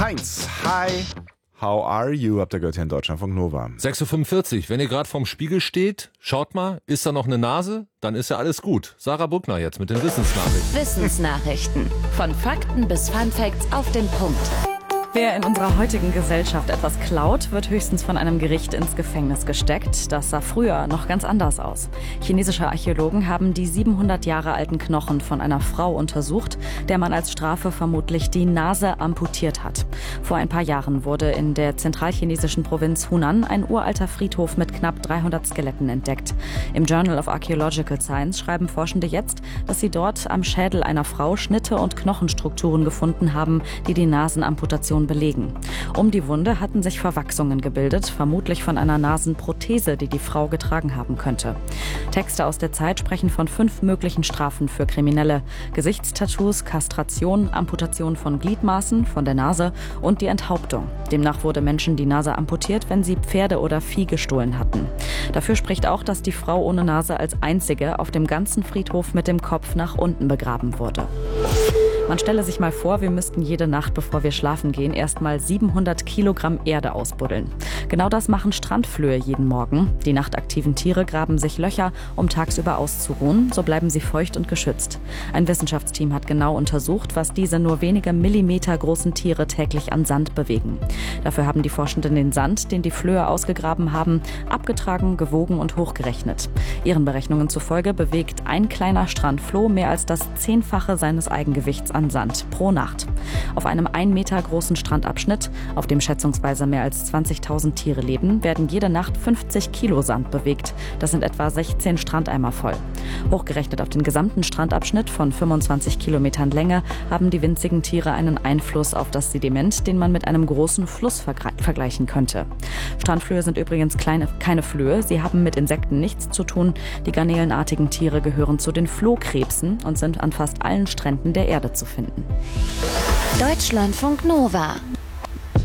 Heinz, hi. How are you? Habt ihr gehört hier in Deutschlandfunk Nova. 6.45 Uhr, wenn ihr gerade vorm Spiegel steht, schaut mal, ist da noch eine Nase? Dann ist ja alles gut. Sarah Buckner jetzt mit den Wissensnachrichten. Wissensnachrichten. Von Fakten bis Funfacts auf den Punkt. Wer in unserer heutigen Gesellschaft etwas klaut, wird höchstens von einem Gericht ins Gefängnis gesteckt. Das sah früher noch ganz anders aus. Chinesische Archäologen haben die 700 Jahre alten Knochen von einer Frau untersucht, der man als Strafe vermutlich die Nase amputiert hat. Vor ein paar Jahren wurde in der zentralchinesischen Provinz Hunan ein uralter Friedhof mit knapp 300 Skeletten entdeckt. Im Journal of Archaeological Science schreiben Forschende jetzt, dass sie dort am Schädel einer Frau Schnitte und Knochenstrukturen gefunden haben, die die Nasenamputation belegen. Um die Wunde hatten sich Verwachsungen gebildet, vermutlich von einer Nasenprothese, die die Frau getragen haben könnte. Texte aus der Zeit sprechen von 5 möglichen Strafen für Kriminelle: Gesichtstattoos, Kastration, Amputation von Gliedmaßen, von der Nase und die Enthauptung. Demnach wurde Menschen die Nase amputiert, wenn sie Pferde oder Vieh gestohlen hatten. Dafür spricht auch, dass die Frau ohne Nase als einzige auf dem ganzen Friedhof mit dem Kopf nach unten begraben wurde. Man stelle sich mal vor, wir müssten jede Nacht, bevor wir schlafen gehen, erstmal 700 Kilogramm Erde ausbuddeln. Genau das machen Strandflöhe jeden Morgen. Die nachtaktiven Tiere graben sich Löcher, um tagsüber auszuruhen. So bleiben sie feucht und geschützt. Ein Wissenschaftsteam hat genau untersucht, was diese nur wenige Millimeter großen Tiere täglich an Sand bewegen. Dafür haben die Forschenden den Sand, den die Flöhe ausgegraben haben, abgetragen, gewogen und hochgerechnet. Ihren Berechnungen zufolge bewegt ein kleiner Strandfloh mehr als das 10-fache seines Eigengewichts an Sand pro Nacht. Auf einem 1 Meter großen Strandabschnitt, auf dem schätzungsweise mehr als 20.000 Tiere leben, werden jede Nacht 50 Kilo Sand bewegt. Das sind etwa 16 Strandeimer voll. Hochgerechnet auf den gesamten Strandabschnitt von 25 Kilometern Länge haben die winzigen Tiere einen Einfluss auf das Sediment, den man mit einem großen Fluss vergleichen könnte. Strandflöhe sind übrigens keine Flöhe. Sie haben mit Insekten nichts zu tun. Die garnelenartigen Tiere gehören zu den Flohkrebsen und sind an fast allen Stränden der Erde zu finden. Deutschlandfunk Nova.